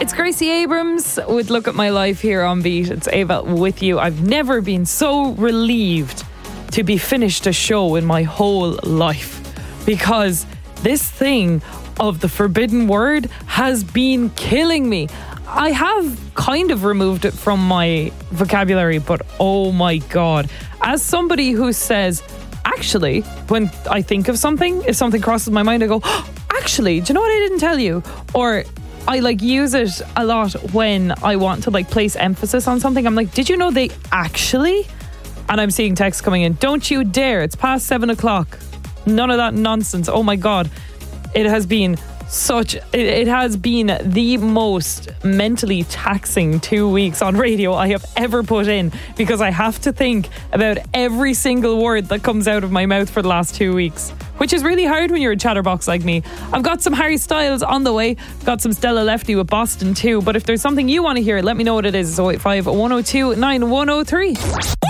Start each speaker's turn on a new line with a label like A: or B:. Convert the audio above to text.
A: It's Gracie Abrams with Look at My Life here on Beat. It's Ava with you. I've never been so relieved to be finished a show in my whole life, because this thing of the forbidden word has been killing me. I have kind of removed it from my vocabulary, but oh my God. As somebody who says, actually, when I think of something, if something crosses my mind, I go, oh, actually, do you know what I didn't tell you? Or I use it a lot when I want to place emphasis on something. I'm like, did you know they actually? And I'm seeing texts coming in. Don't you dare. It's past 7 o'clock. None of that nonsense. Oh my God. It has been it has been the most mentally taxing 2 weeks on radio I have ever put in, because I have to think about every single word that comes out of my mouth for the last 2 weeks, which is really hard when you're a chatterbox like me. I've got some Harry Styles on the way, got some Stella Lefty with Boston too, but if there's something you want to hear, let me know what it is. 085 102 9103.